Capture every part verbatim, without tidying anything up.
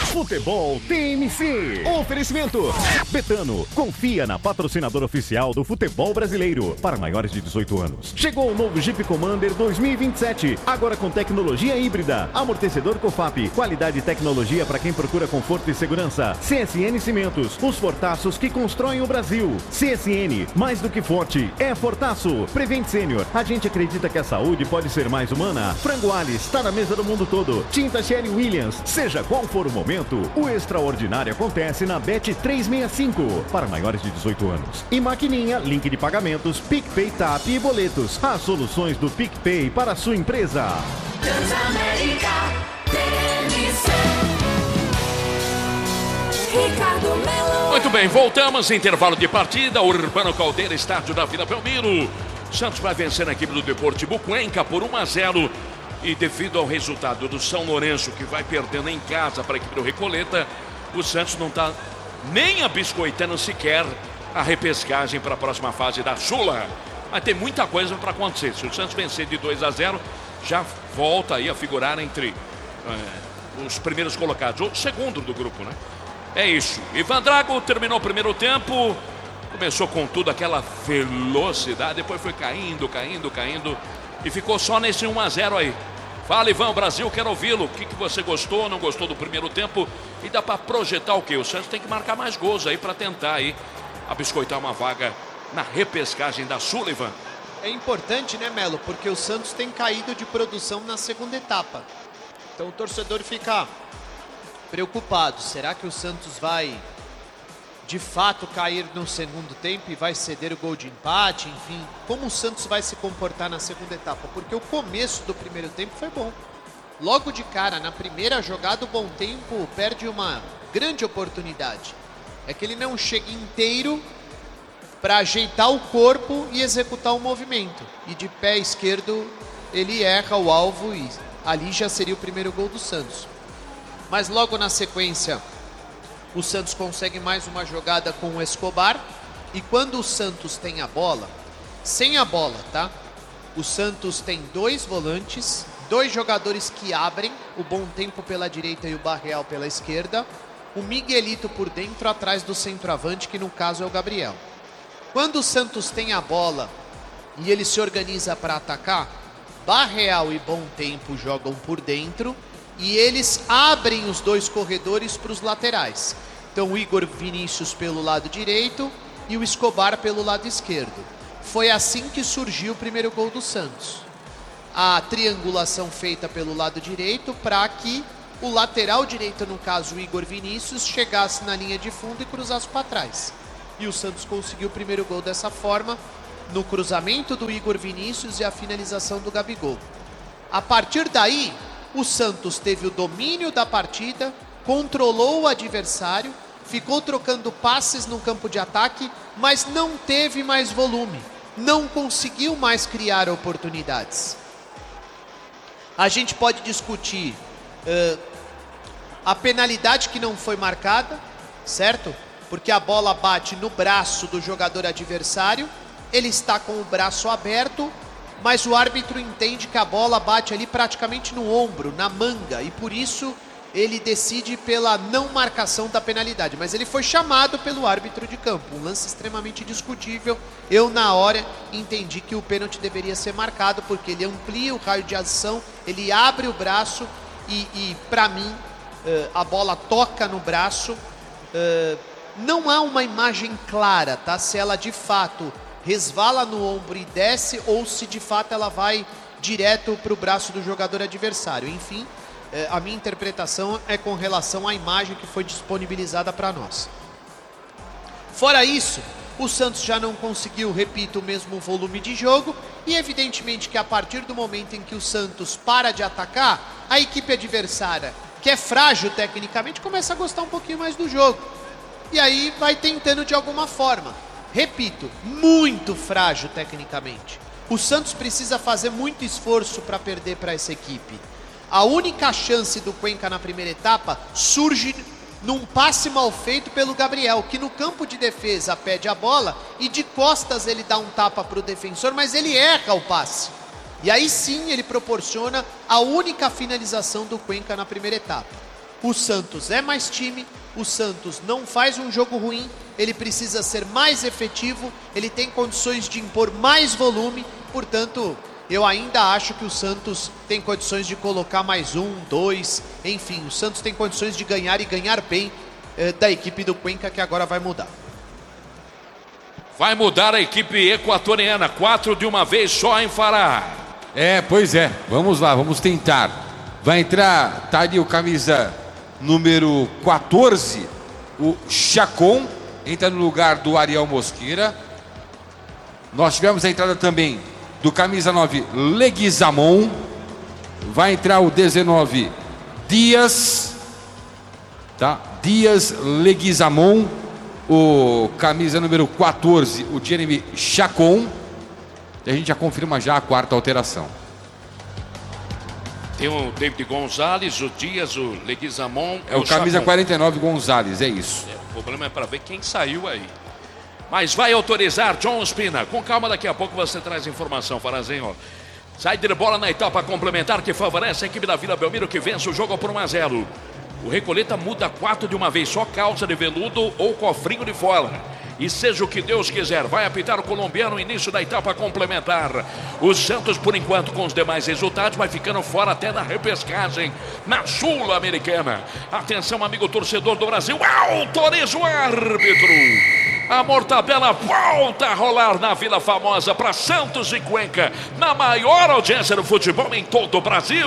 Futebol T M C. Oferecimento Betano. Confia na patrocinadora oficial do futebol brasileiro. Para maiores de dezoito anos. Chegou o novo Jeep Commander dois mil e vinte e sete. Agora com tecnologia híbrida. Amortecedor COFAP. Qualidade e tecnologia para quem procura conforto e segurança. C S N Cimentos. Os fortaços que constroem o Brasil. C S N. Mais do que forte. É fortaço. Prevent Senior. A gente acredita que a saúde pode ser mais humana. Frango Alice. Está na mesa do mundo todo. Tinta Sherry Williams. Seja qual for o momento, o extraordinário acontece na Bet trezentos e sessenta e cinco. Para maiores de dezoito anos. E maquininha, link de pagamentos, PicPay, Tap e boletos. As soluções do PicPay para a sua empresa. Transamérica T M C. Ricardo Melo. Muito bem, voltamos. Intervalo de partida. Urbano Caldeira, estádio da Vila Belmiro. Santos vai vencer a equipe do Deportivo Cuenca por um a zero. E devido ao resultado do São Lourenço, que vai perdendo em casa para a equipe do Recoleta, o Santos não está nem abiscoitando sequer a repescagem para a próxima fase da Sula. Mas tem muita coisa para acontecer. Se o Santos vencer de dois a zero, já volta aí a figurar entre é, os primeiros colocados, ou segundo do grupo, né? É isso. Ivan Drago terminou o primeiro tempo, começou com tudo, aquela velocidade, depois foi caindo, caindo, caindo, e ficou só nesse um a zero aí. Fala, Ivan, Brasil, quero ouvi-lo. O que, que você gostou, não gostou do primeiro tempo? E dá para projetar o quê? O Santos tem que marcar mais gols aí para tentar aí abiscoitar uma vaga na repescagem da Sullivan. É importante, né, Melo? Porque o Santos tem caído de produção na segunda etapa. Então o torcedor fica preocupado. Será que o Santos vai de fato cair no segundo tempo e vai ceder o gol de empate? Enfim, como o Santos vai se comportar na segunda etapa? Porque o começo do primeiro tempo foi bom. Logo de cara, na primeira jogada, o Bom Tempo perde uma grande oportunidade. É que ele não chega inteiro para ajeitar o corpo e executar o movimento. E de pé esquerdo, ele erra o alvo e ali já seria o primeiro gol do Santos. Mas logo na sequência, o Santos consegue mais uma jogada com o Escobar. E quando o Santos tem a bola, sem a bola, tá? O Santos tem dois volantes, dois jogadores que abrem, o Bom Tempo pela direita e o Barreal pela esquerda. O Miguelito por dentro, atrás do centroavante, que no caso é o Gabriel. Quando o Santos tem a bola e ele se organiza para atacar, Barreal e Bom Tempo jogam por dentro e eles abrem os dois corredores para os laterais. Então o Igor Vinícius pelo lado direito e o Escobar pelo lado esquerdo. Foi assim que surgiu o primeiro gol do Santos. A triangulação feita pelo lado direito para que o lateral direito, no caso o Igor Vinícius, chegasse na linha de fundo e cruzasse para trás. E o Santos conseguiu o primeiro gol dessa forma, no cruzamento do Igor Vinícius e a finalização do Gabigol. A partir daí, o Santos teve o domínio da partida, controlou o adversário, ficou trocando passes no campo de ataque, mas não teve mais volume, não conseguiu mais criar oportunidades. A gente pode discutir uh, a penalidade que não foi marcada, certo? Porque a bola bate no braço do jogador adversário, ele está com o braço aberto, mas o árbitro entende que a bola bate ali praticamente no ombro, na manga, e por isso ele decide pela não marcação da penalidade. Mas ele foi chamado pelo árbitro de campo, um lance extremamente discutível. Eu, na hora, entendi que o pênalti deveria ser marcado, porque ele amplia o raio de ação, ele abre o braço e, e para mim, a bola toca no braço. Não há uma imagem clara, tá? Se ela de fato resvala no ombro e desce, ou se de fato ela vai direto para o braço do jogador adversário. Enfim, a minha interpretação é com relação à imagem que foi disponibilizada para nós. Fora isso, o Santos já não conseguiu, repito, o mesmo volume de jogo, e evidentemente que a partir do momento em que o Santos para de atacar, a equipe adversária, que é frágil tecnicamente, começa a gostar um pouquinho mais do jogo. E aí vai tentando de alguma forma. Repito, muito frágil tecnicamente. O Santos precisa fazer muito esforço para perder para essa equipe. A única chance do Cuenca na primeira etapa surge num passe mal feito pelo Gabriel, que no campo de defesa pede a bola e de costas ele dá um tapa para o defensor, mas ele erra o passe. E aí sim ele proporciona a única finalização do Cuenca na primeira etapa. O Santos é mais time, o Santos não faz um jogo ruim, ele precisa ser mais efetivo, ele tem condições de impor mais volume, portanto, eu ainda acho que o Santos tem condições de colocar mais um, dois, enfim, o Santos tem condições de ganhar e ganhar bem eh, da equipe do Cuenca, que agora vai mudar. Vai mudar a equipe equatoriana, quatro de uma vez só em Fará. É, pois é, vamos lá, vamos tentar. Vai entrar, tá ali o camisa número quatorze, o Chacon, entra no lugar do Ariel Mosqueira. Nós tivemos a entrada também do camisa nove, Leguizamon. Vai entrar o dezenove, Dias, tá? Dias Leguizamon. O camisa número quatorze, o Jeremy Chacon. E a gente já confirma já a quarta alteração. Tem o David Gonzalez, o Dias, o Leguizamon. É o, o camisa Chacon. quarenta e nove, Gonzalez, é isso. É, o problema é para ver quem saiu aí. Mas vai autorizar John Espina. Com calma, daqui a pouco você traz informação, Farazinho. Sai de bola na etapa complementar que favorece a equipe da Vila Belmiro, que vence o jogo por um a zero. O Recoleta muda quatro de uma vez, só calça de veludo ou cofrinho de fora. E seja o que Deus quiser, vai apitar o colombiano no início da etapa complementar. O Santos, por enquanto, com os demais resultados, vai ficando fora até da repescagem na Sul-Americana. Atenção, amigo torcedor do Brasil, autoriza o árbitro. A mortadela volta a rolar na Vila Famosa para Santos e Cuenca, na maior audiência do futebol em todo o Brasil.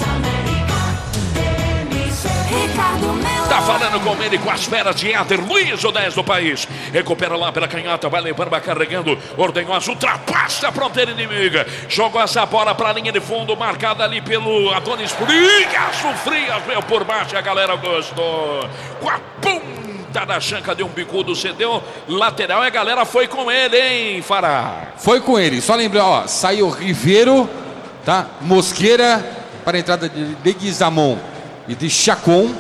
Tá falando com ele, com as feras de Éder Luiz, o dez do país. Recupera lá pela canhota, vai levando, vai carregando. Ordenhosa ultrapassa a fronteira inimiga. Jogou essa bola pra linha de fundo, marcada ali pelo Adonis Frias. O Frias veio por baixo, a galera gostou. Com a ponta da chanca, deu um bicudo, cedeu. Lateral e a galera foi com ele, hein, Fará? Foi com ele, só lembrar, ó, saiu Ribeiro, tá? Mosqueira para a entrada de Leguizamon e de Chacon.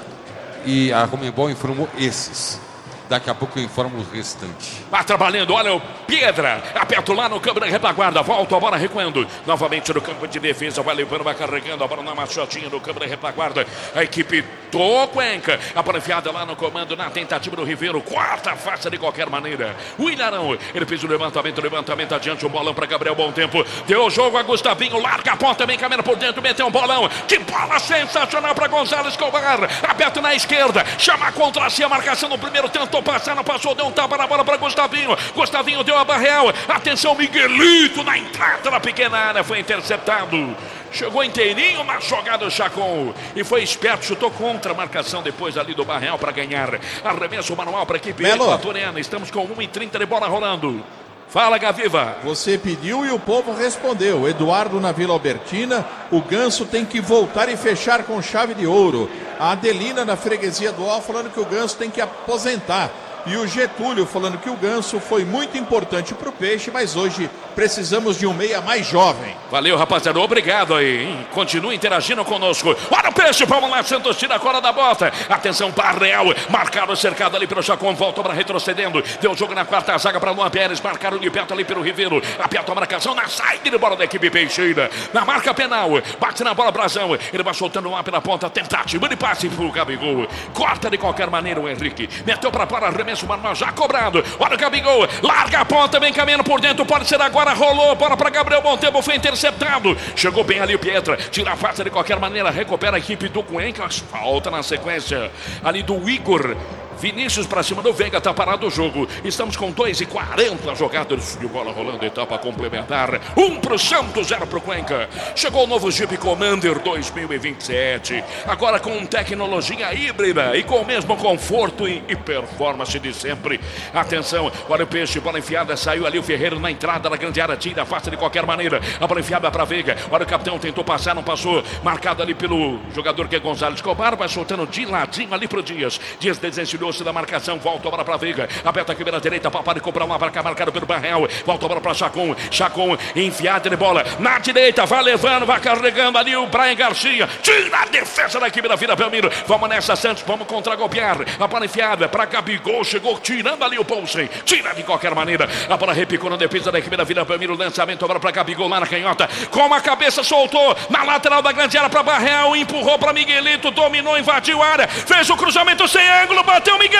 E a Comembol informou esses. Daqui a pouco eu informo o restante. Vai trabalhando, olha o Piedra. Aperto lá no campo da retaguarda. Volta a bola recuando. Novamente no campo de defesa. Vai levando, vai carregando a bola na machotinha no campo da retaguarda. A equipe do Cuenca. A bola enfiada lá no comando, na tentativa do Ribeiro. Quarta face de qualquer maneira. O Ilharão. Ele fez o levantamento, levantamento adiante. O bolão para Gabriel Bom Tempo. Deu o jogo a Gustavinho. Larga a ponta, também caminha por dentro. Meteu um bolão. Que bola sensacional para Gonzalo Escobar. Aberto na esquerda. Chama contra si a marcação no primeiro tempo. Passar, não passou, deu um tapa na bola para Gustavinho. Gustavinho deu a Barreal. Atenção, Miguelito na entrada da pequena área. Foi interceptado. Chegou inteirinho na jogada do Chacon. E foi esperto, chutou contra a marcação depois ali do Barreal para ganhar. Arremesso manual para a equipe equatoriana. Estamos com uma e trinta de bola rolando. Fala, Gaviva. Você pediu e o povo respondeu. Eduardo na Vila Albertina. O Ganso tem que voltar e fechar com chave de ouro. A Adelina na freguesia do Ó falando que o Ganso tem que aposentar. E o Getúlio falando que o Ganso foi muito importante para o Peixe, mas hoje precisamos de um meia mais jovem. Valeu, rapaziada. Obrigado aí, hein? Continua interagindo conosco. Olha o Peixe, vamos lá, Santos tira a cola da bota. Atenção para Real, marcado, cercado ali pelo Chacon, volta para retrocedendo. Deu jogo na quarta zaga para Luan Pérez, marcaram de perto ali pelo Ribeiro. Aperta a marcação na saída de bola da equipe Peixeira. Na marca penal, bate na bola Brazão. Ele vai soltando lá pela ponta, tentativa de passe pro Gabigol. Corta de qualquer maneira o Henrique. Meteu para fora, arremesso manual já cobrado. Olha o Gabigol, larga a ponta, vem caminhando por dentro, pode ser agora, rolou, bola para Gabriel Bom Tempo, foi interceptado. Chegou bem ali o Pietra, tira a face de qualquer maneira, recupera a equipe do Cuenca, falta na sequência ali do Igor. Vinícius para cima do Veiga, tá parado o jogo. Estamos com dois e quarenta jogadas de bola rolando, etapa complementar. Um pro Santos, zero pro Cuenca. Chegou o novo Jeep Commander dois mil e vinte e sete. Agora com tecnologia híbrida e com o mesmo conforto e, e performance de sempre. Atenção, olha o Peixe, bola enfiada, saiu ali o Ferreiro na entrada da grande área, tira, afasta de qualquer maneira. A bola enfiada para Veiga. Olha o capitão, tentou passar, não passou. Marcado ali pelo jogador que é Gonzalo Escobar, vai soltando de ladinho ali pro Dias. Dias desencilhou Desligou-se da marcação, volta a bola para Veiga. Aberta aqui pela direita, Papari compra uma marca marcada pelo Barrel. Volta a bola para Chacon. Chacon enfiada de bola na direita, vai levando, vai carregando ali o Brian Garcia. Tira a defesa da equipe da Vila Belmiro. Vamos nessa, Santos, vamos contra-golpear. A bola enfiada para Gabigol, chegou tirando ali o Poulsen. Tira de qualquer maneira. A bola repicou na defesa da equipe da Vila Belmiro. Lançamento agora para Gabigol lá na canhota. Com a cabeça soltou na lateral da grande área para Barrel. Empurrou para Miguelito, dominou, invadiu a área. Fez o cruzamento sem ângulo, bateu Miguel.